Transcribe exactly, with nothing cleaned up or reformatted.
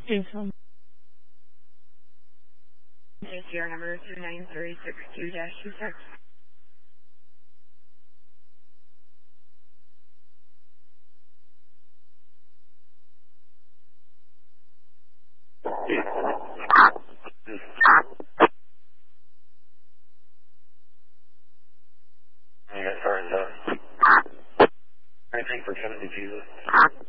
Info. A C R number two nine three six two dash two six. Anything for Kennedy Jesus?